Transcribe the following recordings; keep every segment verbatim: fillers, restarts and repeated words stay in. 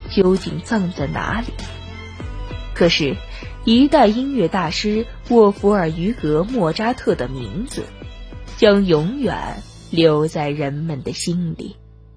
究竟葬在哪里。可是一代音乐大师沃弗尔于格·莫扎特的名字将永远留在人们的心里。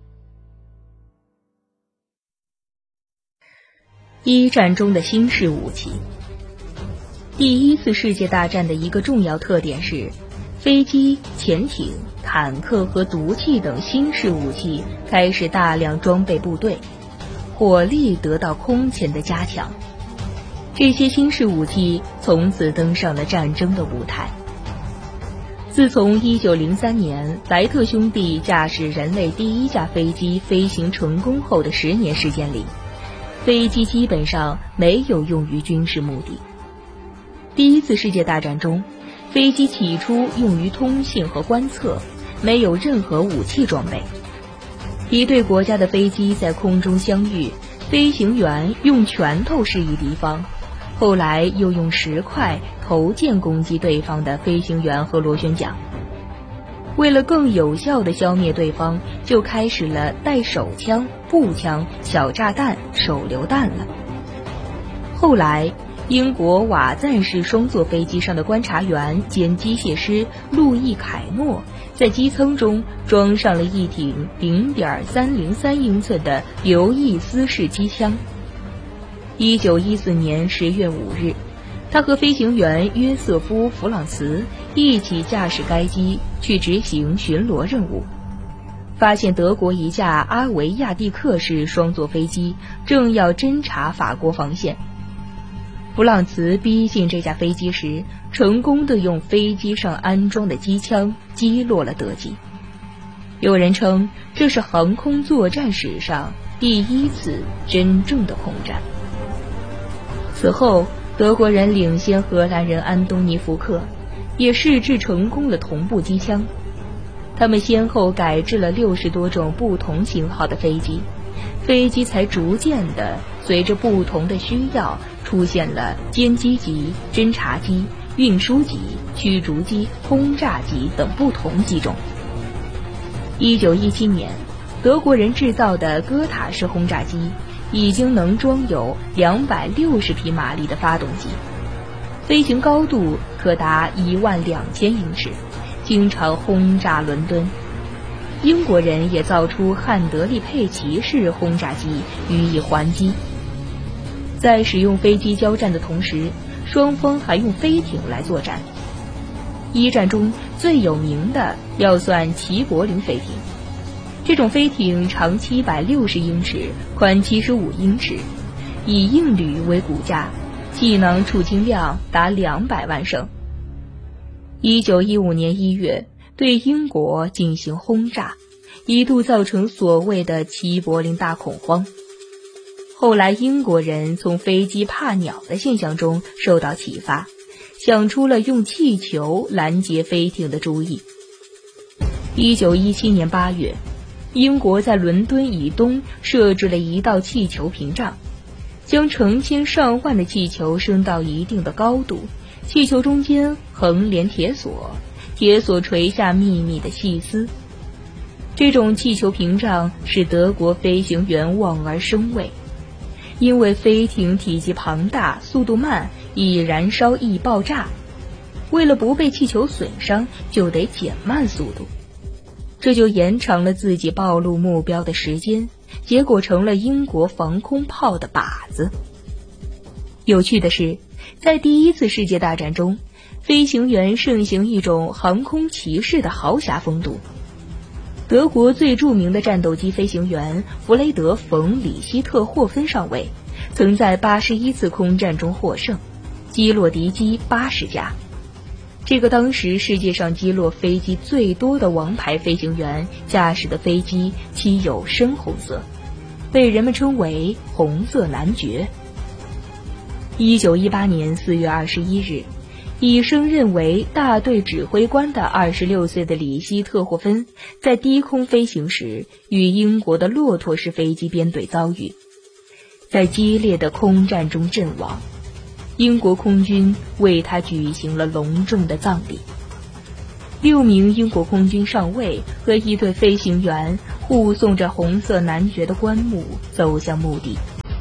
一战中的新式武器。第一次世界大战的一个重要特点是，飞机、潜艇、坦克和毒气等新式武器开始大量装备部队，火力得到空前的加强。这些新式武器从此登上了战争的舞台。自从一九零三年莱特兄弟驾驶人类第一架飞机飞行成功后的十年时间里，飞机基本上没有用于军事目的。第一次世界大战中，飞机起初用于通信和观测，没有任何武器装备。一队国家的飞机在空中相遇，飞行员用拳头示意敌方，后来又用石块、头箭攻击对方的飞行员和螺旋桨。为了更有效地消灭对方，就开始了带手枪、步枪、小炸弹、手榴弹了。后来英国瓦赞式双座飞机上的观察员兼机械师路易·凯诺在机舱中装上了一挺 零点三零三英寸的刘易斯式机枪。一九一四年十月五日，他和飞行员约瑟夫·弗朗茨一起驾驶该机去执行巡逻任务，发现德国一架阿维亚蒂克式双座飞机正要侦察法国防线。弗朗茨逼近这架飞机时，成功地用飞机上安装的机枪击落了德机。有人称这是航空作战史上第一次真正的空战。此后，德国人领先荷兰人安东尼·福克，也试制成功了同步机枪。他们先后改制了六十多种不同型号的飞机，飞机才逐渐地随着不同的需要出现了歼击机、侦察机、运输机、驱逐机、轰炸机等不同机种。一九一七年，德国人制造的哥塔式轰炸机已经能装有两百六十匹马力的发动机，飞行高度可达一万两千英尺，经常轰炸伦敦。英国人也造出汉德利佩奇式轰炸机予以还击。在使用飞机交战的同时，双方还用飞艇来作战。一战中最有名的要算齐柏林飞艇，这种飞艇长七百六十英尺，宽七十五英尺，以硬铝为骨架，气囊储氢量达两百万升。一九一五年一月，对英国进行轰炸，一度造成所谓的齐柏林大恐慌。后来英国人从飞机怕鸟的现象中受到启发，想出了用气球拦截飞艇的主意。一九一七年八月，英国在伦敦以东设置了一道气球屏障，将成千上万的气球升到一定的高度，气球中间横连铁索，铁索垂下密密的细丝。这种气球屏障使德国飞行员望而生畏，因为飞艇体积庞大，速度慢，易燃烧易爆炸，为了不被气球损伤，就得减慢速度，这就延长了自己暴露目标的时间，结果成了英国防空炮的靶子。有趣的是，在第一次世界大战中，飞行员盛行一种航空骑士的豪侠风度。德国最著名的战斗机飞行员弗雷德·冯·里希特霍芬上尉曾在八十一次空战中获胜，击落敌机八十架。这个当时世界上击落飞机最多的王牌飞行员驾驶的飞机漆有深红色，被人们称为红色男爵。一九一八年四月二十一日，已升任为大队指挥官的二十六岁的里希特霍芬在低空飞行时与英国的骆驼式飞机编队遭遇，在激烈的空战中阵亡。英国空军为他举行了隆重的葬礼。六名英国空军上尉和一队飞行员护送着红色男爵的棺木走向墓地。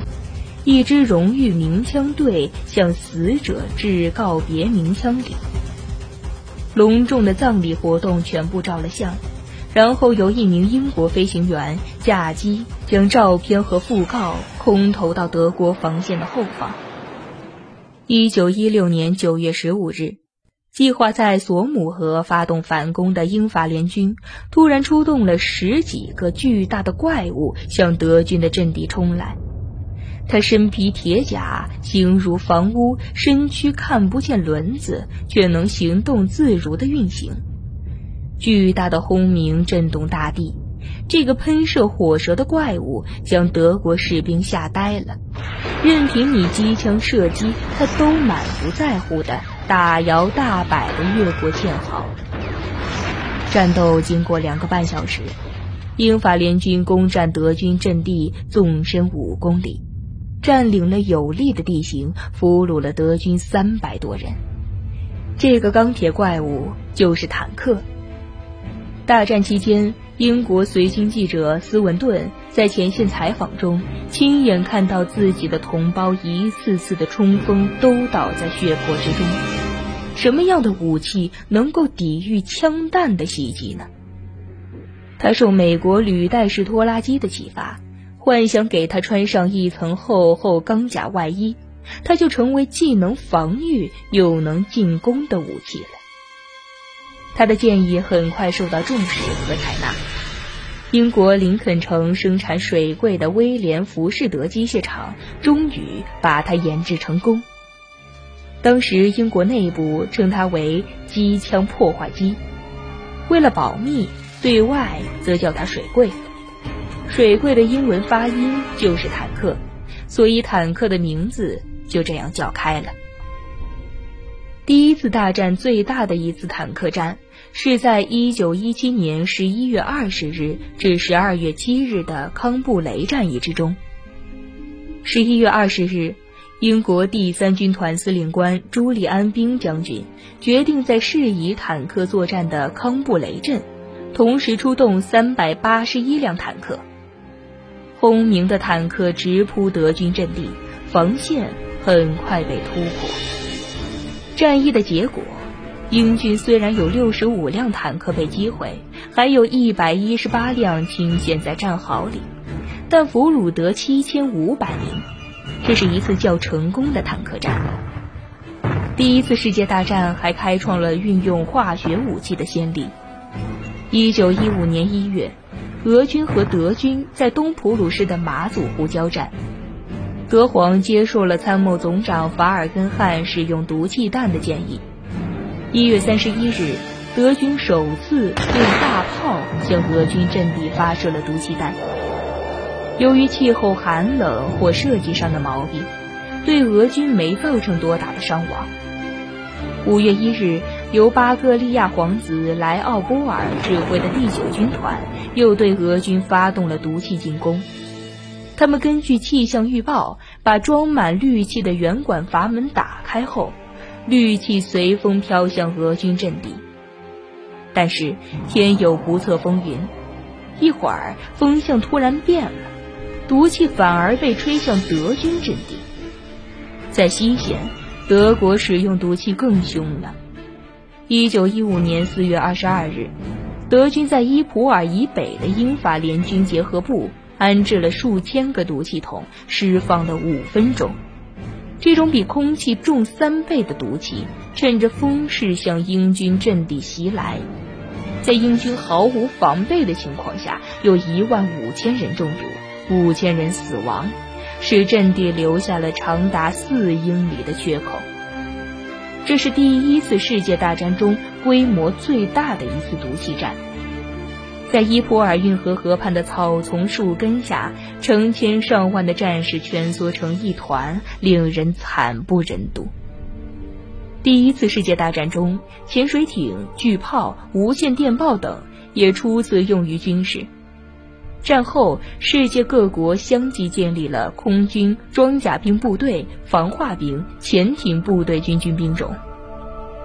一支荣誉鸣枪队向死者致告别鸣枪礼。隆重的葬礼活动全部照了相，然后由一名英国飞行员驾机将照片和讣告空投到德国防线的后方。一九一六年九月十五日，计划在索姆河发动反攻的英法联军突然出动了十几个巨大的怪物向德军的阵地冲来。他身披铁甲，形如房屋，身躯看不见轮子，却能行动自如地运行。巨大的轰鸣震动大地，这个喷射火舌的怪物将德国士兵吓呆了，任凭你机枪射击，他都满不在乎地大摇大摆地越过堑壕。战斗经过两个半小时，英法联军攻占德军阵地纵深五公里，占领了有利的地形，俘虏了德军三百多人。这个钢铁怪物就是坦克。大战期间，英国随军记者斯文顿在前线采访中，亲眼看到自己的同胞一次次的冲锋都倒在血泊之中。什么样的武器能够抵御枪弹的袭击呢？他受美国履带式拖拉机的启发，幻想给他穿上一层厚厚钢甲外衣，他就成为既能防御又能进攻的武器了。他的建议很快受到重视和采纳。英国林肯城生产水柜的威廉福士德机械厂终于把它研制成功。当时英国内部称它为机枪破坏机，为了保密，对外则叫它水柜。水柜的英文发音就是坦克，所以坦克的名字就这样叫开了。第一次大战最大的一次坦克战是在一九一七年十一月二十日至十二月七日的康布雷战役之中。十一月二十日，英国第三军团司令官朱利安·兵将军决定在适宜坦克作战的康布雷镇同时出动三百八十一辆坦克。轰鸣的坦克直扑德军阵地，防线很快被突破。战役的结果，英军虽然有六十五辆坦克被击毁，还有一百一十八辆倾陷在战壕里，但俘虏得七千五百名。这是一次较成功的坦克战。第一次世界大战还开创了运用化学武器的先例。一九一五年一月，俄军和德军在东普鲁士的马祖湖交战。德皇接受了参谋总长法尔根汉使用毒气弹的建议。一月三十一日，德军首次用大炮向俄军阵地发射了毒气弹。由于气候寒冷或设计上的毛病，对俄军没造成多大的伤亡。五月一日，由巴格利亚皇子莱奥波尔指挥的第九军团又对俄军发动了毒气进攻。他们根据气象预报，把装满氯气的圆管阀门打开后，氯气随风飘向俄军阵地。但是天有不测风云，一会儿风向突然变了，毒气反而被吹向德军阵地。在西线，德国使用毒气更凶了。一九一五年四月二十二日，德军在伊普尔以北的英法联军结合部安置了数千个毒气筒，释放了五分钟。这种比空气重三倍的毒气趁着风势向英军阵地袭来，在英军毫无防备的情况下，有一万五千人中毒，五千人死亡，使阵地留下了长达四英里的缺口。这是第一次世界大战中规模最大的一次毒气战。在伊普尔运河河畔的草丛树根下，成千上万的战士蜷缩成一团，令人惨不忍睹。第一次世界大战中，潜水艇、巨炮、无线电报等也初次用于军事。战后，世界各国相继建立了空军、装甲兵部队、防化兵、潜艇部队军军兵种。